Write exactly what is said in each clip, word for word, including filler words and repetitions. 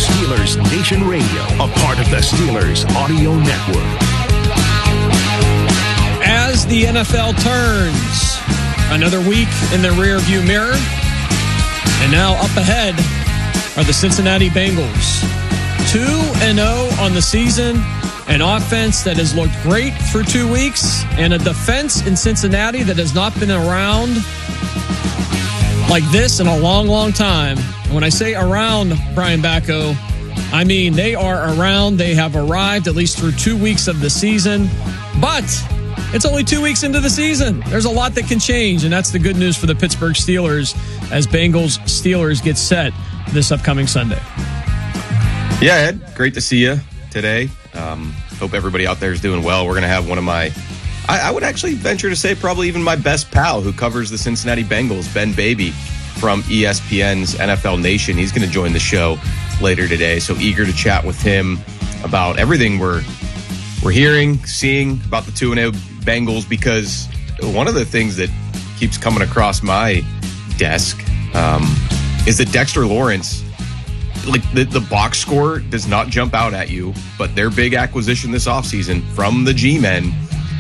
Steelers Nation Radio, a part of the Steelers Audio Network. As the N F L turns, another week in the rearview mirror, and now up ahead are the Cincinnati Bengals. two and oh on the season, an offense that has looked great for two weeks, and a defense in Cincinnati that has not been around like this in a long, long time. And when I say around, Brian Bacco, I mean they are around. They have arrived at least through two weeks of the season, but it's only two weeks into the season. There's a lot that can change, and that's the good news for the Pittsburgh Steelers as Bengals-Steelers get set this upcoming Sunday. Yeah, Ed, great to see you today. Um, hope everybody out there is doing well. We're going to have one of my, I, I would actually venture to say probably even my best pal who covers the Cincinnati Bengals, Ben Baby from E S P N's N F L Nation. He's going to join the show later today, so eager to chat with him about everything we're we're hearing, seeing about the two and oh Bengals, because one of the things that keeps coming across my desk um, is that Dexter Lawrence, like the, the box score does not jump out at you, but their big acquisition this offseason from the G-Men,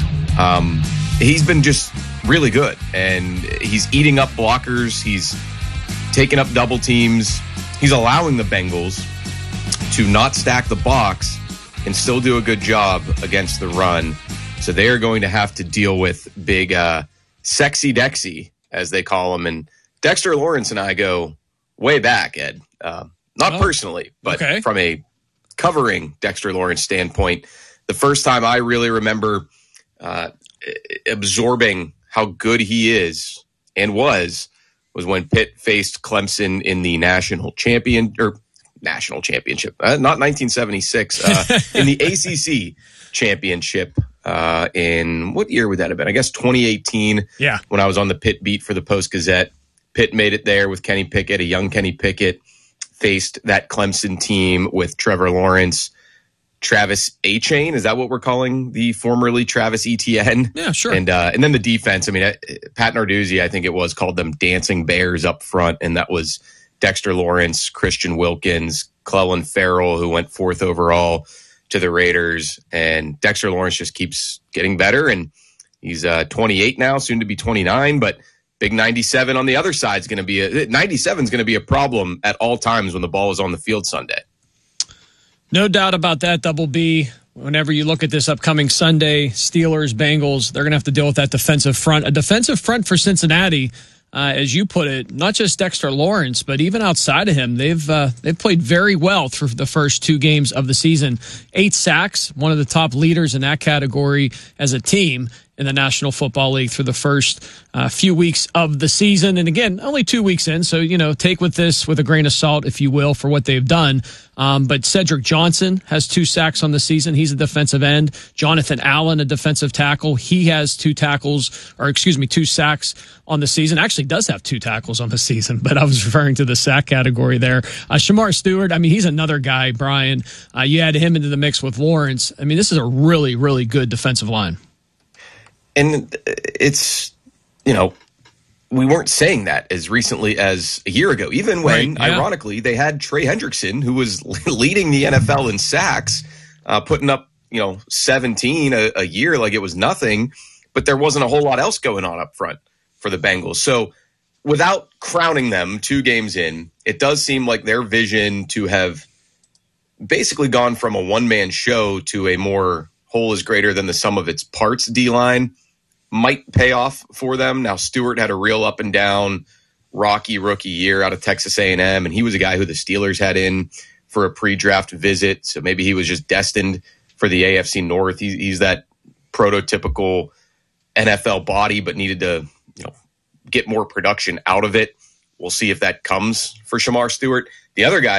um, he's been just really good, and he's eating up blockers, he's taking up double teams, he's allowing the Bengals to not stack the box and still do a good job against the run. So they are going to have to deal with big uh, sexy Dexy, as they call him. And Dexter Lawrence and I go way back, Ed. Uh, not oh, personally, but okay. From a covering Dexter Lawrence standpoint. The first time I really remember uh, absorbing how good he is and was was when Pitt faced Clemson in the national champion or national championship, uh, not nineteen seventy-six, uh, in the A C C championship. Uh, in what year would that have been? I guess twenty eighteen. Yeah. When I was on the Pitt beat for the Post-Gazette. Pitt made it there with Kenny Pickett, a young Kenny Pickett, faced that Clemson team with Trevor Lawrence, Travis A-Chain. Is that what we're calling the formerly Travis Etienne? Yeah, sure. And uh, and then the defense. I mean, uh, Pat Narduzzi, I think it was, called them dancing bears up front, and that was Dexter Lawrence, Christian Wilkins, Clellan Ferrell, who went fourth overall to the Raiders, and Dexter Lawrence just keeps getting better, and he's uh, twenty-eight now, soon to be twenty-nine, but big ninety-seven on the other side is going to be a ninety-seven is going to be a problem at all times when the ball is on the field Sunday. No doubt about that, Double B. Whenever you look at this upcoming Sunday, Steelers, Bengals, they're going to have to deal with that defensive front. A defensive front for Cincinnati, Uh, as you put it, not just Dexter Lawrence, but even outside of him, they've uh, they've played very well through the first two games of the season. Eight sacks, one of the top leaders in that category as a team in the National Football League through the first uh, few weeks of the season. And again, only two weeks in, so, you know, take with this with a grain of salt, if you will, for what they've done. Um, but Cedric Johnson has two sacks on the season. He's a defensive end. Jonathan Allen, a defensive tackle. He has two tackles, or excuse me, two sacks on the season. Actually does have two tackles on the season, but I was referring to the sack category there. Uh, Shamar Stewart, I mean, he's another guy, Brian. Uh, you add him into the mix with Lawrence. I mean, this is a really, really good defensive line. And it's, you know, we weren't saying that as recently as a year ago, even when, right, yeah. ironically, they had Trey Hendrickson, who was leading the N F L in sacks, uh, putting up, you know, seventeen a, a year like it was nothing, but there wasn't a whole lot else going on up front for the Bengals. So without crowning them two games in, it does seem like their vision to have basically gone from a one-man show to a more whole is greater than the sum of its parts D-line might pay off for them. Now, Stewart had a real up and down, rocky rookie year out of Texas A and M, and he was a guy who the Steelers had in for a pre-draft visit, so maybe he was just destined for the A F C North. He, he's that prototypical N F L body, but needed to, you know, get more production out of it. We'll see if that comes for Shamar Stewart. The other guy